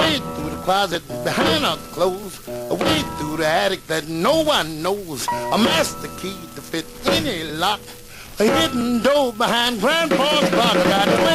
away through the closet behind our clothes, away through the attic that no one knows, a master key to fit any lock, a hidden door behind Grandpa's clock. I got